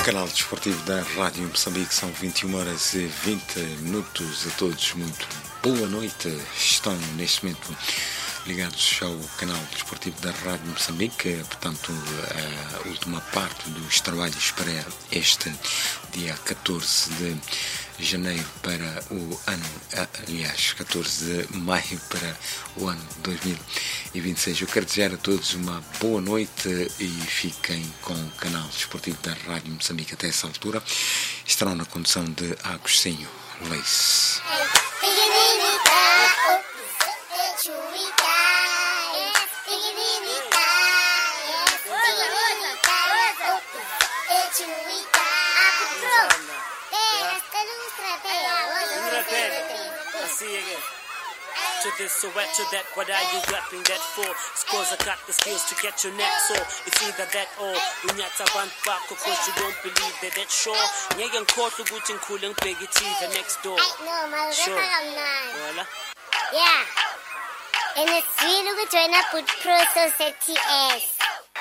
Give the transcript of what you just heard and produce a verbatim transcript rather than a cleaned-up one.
Canal desportivo da Rádio Moçambique, são vinte e uma horas e vinte minutos. A todos muito boa noite. Estão neste momento ligados ao canal desportivo da Rádio Moçambique, portanto a última parte dos trabalhos para este dia catorze de janeiro para o ano, aliás, catorze de maio para o ano dois mil e vinte e seis. Eu quero desejar a todos uma boa noite e fiquem com o canal desportivo da Rádio Moçambique até essa altura. Estarão na condução de Agostinho Leis. To this, so at to that, what are you rapping that for? Scores I got the skills to get your neck sore. It's either that or unyatsa bantu bakho cause you don't believe that that's sure. Ngeke ngikhohle ukuthi ngikhule ngibheke i-T V next door. Sure. Voila. Yeah. And it's really good to join up with Pro Society S.